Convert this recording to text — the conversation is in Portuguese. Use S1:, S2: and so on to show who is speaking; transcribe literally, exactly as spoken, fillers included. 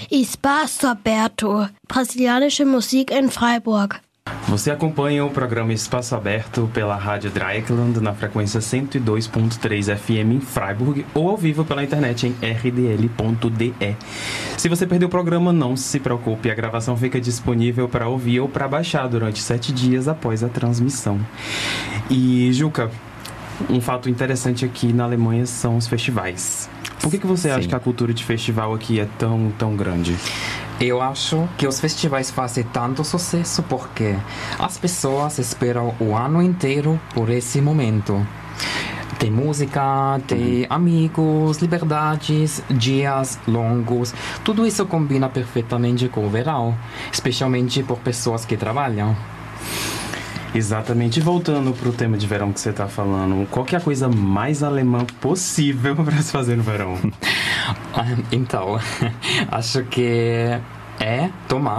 S1: Espaço Aberto, brasilianische Musik in Freiburg.
S2: Você acompanha o programa Espaço Aberto pela Rádio Dreieckland na frequência cento e dois ponto três F M em Freiburg ou ao vivo pela internet em r d l ponto d e. Se você perdeu o programa, não se preocupe, a gravação fica disponível para ouvir ou para baixar durante sete dias após a transmissão. E, Juca, um fato interessante aqui na Alemanha são os festivais. Por que, que você Sim. acha que a cultura de festival aqui é tão, tão grande?
S3: Eu acho que os festivais fazem tanto sucesso porque as pessoas esperam o ano inteiro por esse momento. Tem música, tem uhum. amigos, liberdades, dias longos. Tudo isso combina perfeitamente com o verão, especialmente por pessoas que trabalham.
S2: Exatamente. E voltando pro tema de verão que você tá falando, qual que é a coisa mais alemã possível para se fazer no verão?
S3: Então, acho que é tomar